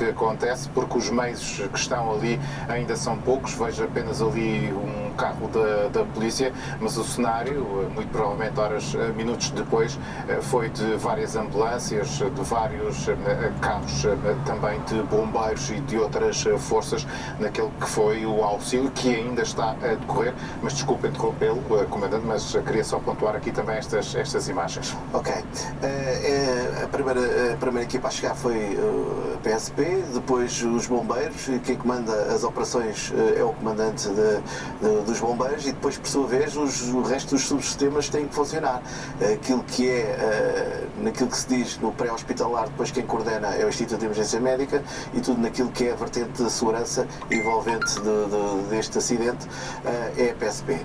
que acontece, porque os meios que estão ali ainda são poucos. Vejo apenas ali um carro da polícia, mas o cenário, muito provavelmente minutos depois, foi de várias ambulâncias, de vários carros também de bombeiros e de outras forças, naquele que foi o auxílio, que ainda está a decorrer. Mas desculpe interrompê-lo, Comandante, mas queria só pontuar aqui também estas imagens. Ok. A primeira equipa a chegar foi a PSP, depois os bombeiros, e quem comanda as operações é o comandante dos bombeiros, e depois, por sua vez, o resto dos subsistemas têm que funcionar. Aquilo que naquilo que se diz no pré-hospitalar, depois quem coordena é o Instituto de Emergência Médica, e tudo naquilo que é a vertente de segurança envolvente deste acidente é a PSP.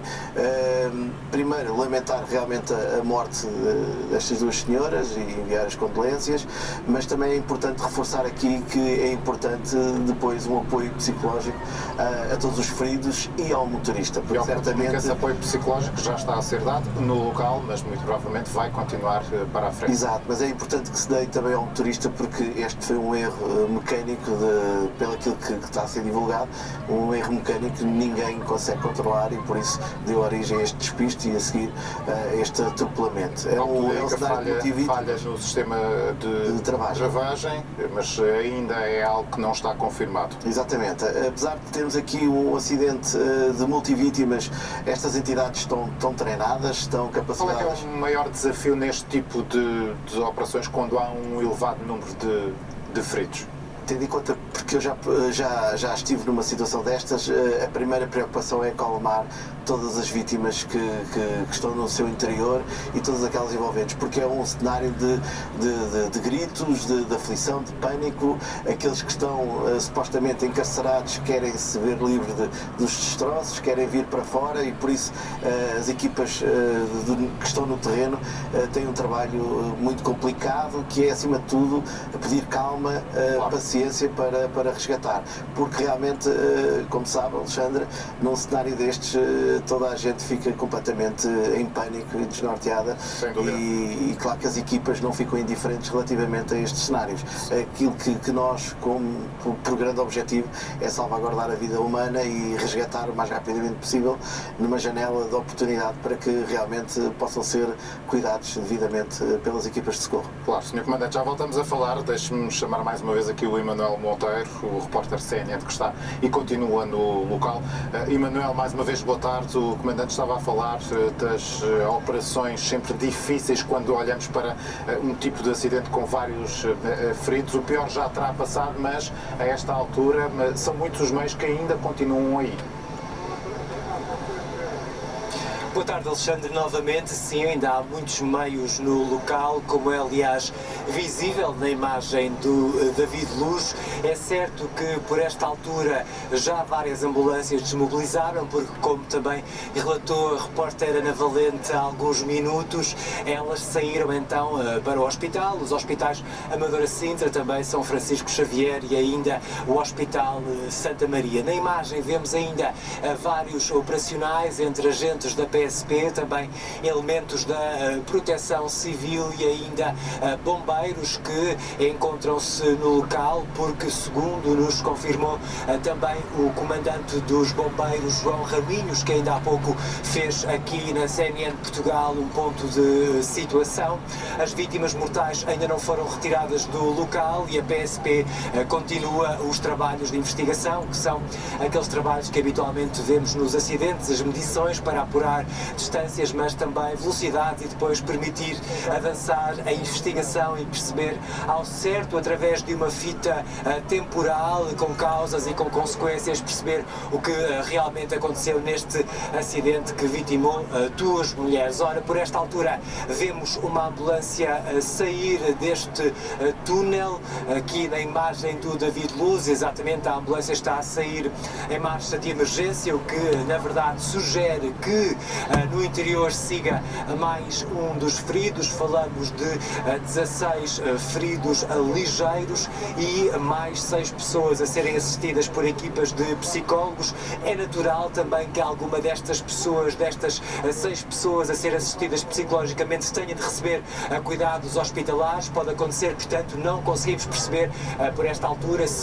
Primeiro, lamentar realmente a morte destas duas senhoras e enviar as condolências, mas também é importante reforçar aqui que é importante depois um apoio psicológico a todos os feridos e ao motorista, porque certamente esse apoio psicológico já está a ser dado no local, mas muito provavelmente vai continuar para a frente. Exato, mas é importante que se dê também ao motorista, porque este foi um erro mecânico, pelo aquilo que está a ser divulgado, um erro mecânico que ninguém consegue controlar, e por isso deu origem a este despiste e a seguir este atropelamento. É um cenário falhas no sistema de travagem, mas ainda é algo que não está confirmado. Exatamente. Apesar de termos aqui um acidente de multivítimas, estas entidades estão treinadas, estão capacitadas. Qual é que é o maior desafio neste tipo de operações quando há um elevado número de feridos? Tendo em conta, porque eu já estive numa situação destas, a primeira preocupação é acalmar todas as vítimas que estão no seu interior e todas aquelas envolventes, porque é um cenário de gritos, de aflição, de pânico. Aqueles que estão supostamente encarcerados querem se ver livres dos destroços, querem vir para fora, e por isso as equipas que estão no terreno têm um trabalho muito complicado, que é, acima de tudo, pedir calma, paciência para resgatar, porque realmente, como sabe, Alexandre, num cenário destes toda a gente fica completamente em pânico e desnorteada, e claro que as equipas não ficam indiferentes relativamente a estes cenários. Aquilo que nós, por grande objetivo, é salvaguardar a vida humana e resgatar o mais rapidamente possível numa janela de oportunidade para que realmente possam ser cuidados devidamente pelas equipas de socorro. Claro, Sr. Comandante, já voltamos a falar. Deixe-me chamar mais uma vez aqui o Emanuel Monteiro, o repórter CNN que está e continua no local. Emanuel, mais uma vez, boa tarde. O Comandante estava a falar das operações sempre difíceis quando olhamos para um tipo de acidente com vários feridos. O pior já terá passado, mas a esta altura são muitos os meios que ainda continuam aí. Boa tarde, Alexandre, novamente. Sim, ainda há muitos meios no local, como é, aliás, visível na imagem do David Luz. É certo que, por esta altura, já várias ambulâncias desmobilizaram, porque, como também relatou a repórter Ana Valente há alguns minutos, elas saíram então para o hospital, os hospitais Amadora Sintra, também São Francisco Xavier e ainda o Hospital Santa Maria. Na imagem vemos ainda vários operacionais entre agentes da PSP, também elementos da Proteção Civil e ainda bombeiros que encontram-se no local, porque, segundo nos confirmou também o comandante dos bombeiros, João Raminhos, que ainda há pouco fez aqui na CNN Portugal um ponto de situação, as vítimas mortais ainda não foram retiradas do local e a PSP continua os trabalhos de investigação, que são aqueles trabalhos que habitualmente vemos nos acidentes, as medições para apurar distâncias, mas também velocidade, e depois permitir avançar a investigação e perceber ao certo, através de uma fita temporal, com causas e com consequências, perceber o que realmente aconteceu neste acidente que vitimou duas mulheres. Ora, por esta altura vemos uma ambulância sair deste túnel, aqui na imagem do David Luz, exatamente a ambulância está a sair em marcha de emergência, o que na verdade sugere que no interior siga mais um dos feridos. Falamos de 16 feridos ligeiros e mais 6 pessoas a serem assistidas por equipas de psicólogos. É natural também que alguma destas pessoas, destas 6 pessoas a serem assistidas psicologicamente, tenha de receber cuidados hospitalares. Pode acontecer, portanto, não conseguimos perceber por esta altura